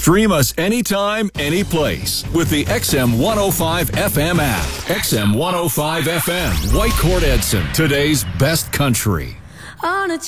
Stream us anytime, any place with the XM 105 FM app. XM 105 FM, Whitecourt Edson, today's best country. On a